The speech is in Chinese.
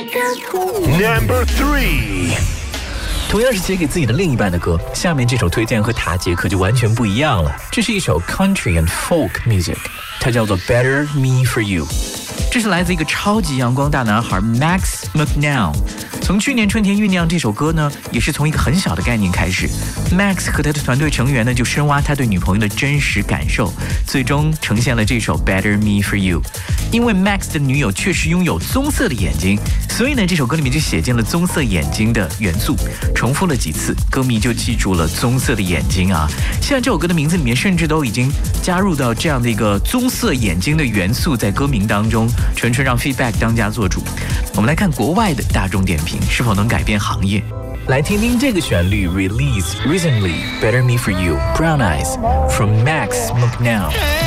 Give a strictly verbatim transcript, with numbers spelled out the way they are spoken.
Number three。 同样是写给自己的另一半的歌，下面这首推荐和塔杰克就完全不一样了。这是一首 country and folk music， 它叫做 Better Me For You。这是来自一个超级阳光大男孩 Max McNown。从去年春天酝酿这首歌呢，也是从一个很小的概念开始。Max 和他的团队成员呢，就深挖他对女朋友的真实感受，最终呈现了这首 Better Me For You。因为 Max 的女友确实拥有棕色的眼睛，所以呢，这首歌里面就写进了棕色眼睛的元素，重复了几次，歌迷就记住了棕色的眼睛啊。现在这首歌的名字里面甚至都已经加入到这样的一个棕色眼睛的元素在歌名当中，纯纯让 feedback 当家做主。我们来看国外的大众点评是否能改变行业。来听听这个旋律 Release Recently Better Me For You Brown Eyes from Max McNown。